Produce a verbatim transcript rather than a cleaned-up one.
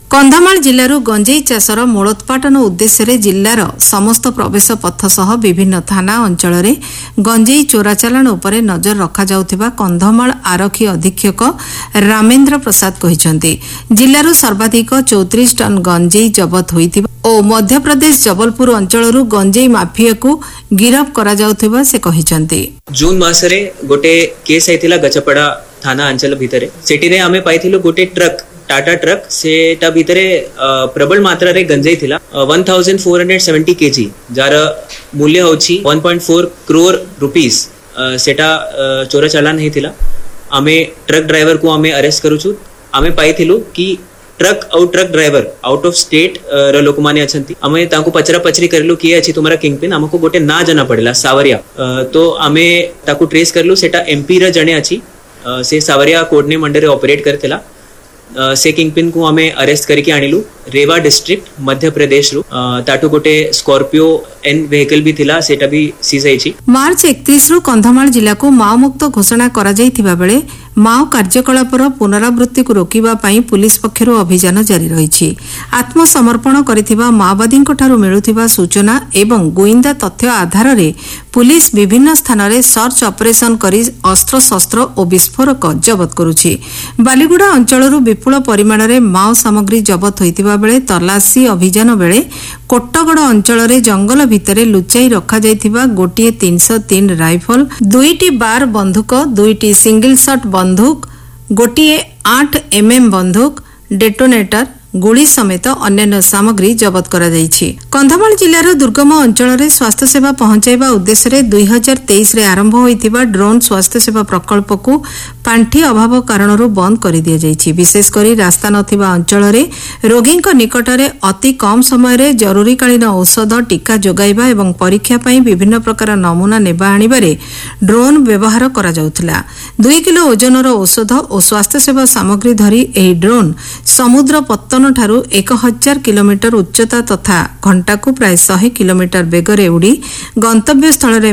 कंधमाल जिल्लारू गंजेई चाषर मूलोत्पाटन उद्देश्य जिल्लार समस्त प्रवेश पथ सह विभिन्न थाना अंचल गंजेई चोराचालाण उपरे नजर रखाଯାଉଥିବା कंधमाल आरक्षी अधीक्षक रामेन्द्र प्रसाद कहिसंती जिल्लारू सर्वाधिक चौतीस टन गंजेई जबत होइतिबा ओ मध्यप्रदेश जबलपुर अंचलरू गंजेई माफिया को गिरफ करा जाउथिबा से कहिसंती। जून मासरे गोटे केस आइतिला गचपड़ा थाना अंचल भितरे सेटिरे आमे पाइथिलु गोटे ट्रक टाटा ट्रक सेटा भितरे प्रबल मात्रा रे गंजेई थिला one thousand four hundred seventy KG jar मूल्य होछि one point four crore rupees सेटा चोरा चालान हेतिला। आमे ट्रक ड्राइवर को आमे अरेस्ट करूछु। आमे पाइथिलु कि ट्रक और truck driver out of state र लोक माने अछंती। आमे ताको पचरा पचरी करलु कि अछि तुमरा किंगपिन हमको गोटे ना जना पड़ला सावरिया तो आमे ताको ट्रेस करलु सेटा एमपी र जणे अछि से सावरिया कोड नेम अंडर ऑपरेट करथिला। से किंगपिन को आमे अरेस्ट करके आनिलु रेवा डिस्ट्रिक्ट मध्य प्रदेश रु ताटो गोटे स्कॉर्पियो एन व्हीकल भी थिला सेटा भी सीज आइछि। मार्च इकतीस रु कंधमाल जिला को माओ मुक्त घोषणा करा जाइथिबा बेले माओ कार्यकलापर पुनरावृत्ति को रोकिबा पई पुलिस पक्षरु अभियान जारी रहिछि। आत्मसमर्पण करिथिबा माओवादी ठारू मिलुथिबा सूचना एवं गोइंदा तथ्य आधार रे पुलिस विभिन्न स्थान रे सर्च ऑपरेशन करी अस्त्र शस्त्र और विस्फोरक जबत करुछि। बालीगुड़ा अंचलरू विपुल परिमाण रे माओ सामग्री जबत होइतिबा बेले तलाशी अभियान बेले कोट्टगड़ अंचल रे जंगल भितरे लुचाई रखा जाइथिबा गोटिए तीन सौ तीन राइफल दुईटी बार बंधुक दुईटी सिंगल शॉट बंधुक गोटिए आठ एमएम बंधुक डेटोनेटर गुड़ी समेत अन्य सामग्री जबत करा जाइछि। कंधमाल जिल्लार दुर्गम अंचल रे स्वास्थ्य सेवा पहुंचाइबा उद्देश्य दुई हजार तेईस रे आरंभ होइतिबा ड्रोन स्वास्थ्य सेवा प्रकल्प को पांठी अभाव कारणरू बंद कर दिया जाइछि। विशेषकर रास्ता नथिबा अंचल रे रोगीक निकट रे अति कम समय रे जरूरीकालीन औषध टीका जोगाइबा एवं परीक्षा पई विभिन्न प्रकार नमूना नेबा आनिबारे ड्रोन व्यवहार करा जाउथला। दुई किलो ओजनर औषध और स्वास्थ्य सेवा सामग्री धरी एही ड्रोन समुद्र पत्तन ठारू एक हजार किलोमीटर उच्चता तथा घंटा को प्राय सौ किलोमीटर बेगरे उड़ी गंतव्य स्थल